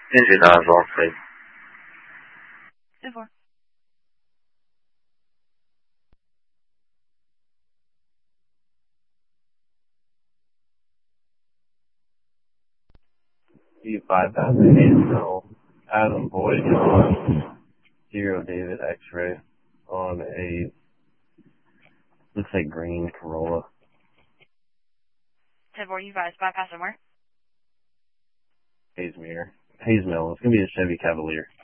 Engine nozzle, please. 10-4. U5000 Hazel, Adam Boyd on 0 David X-ray on a, looks like green Corolla. 10-4, you advised bypass somewhere. Hayesmere. Hayesmill. It's going to be a Chevy Cavalier.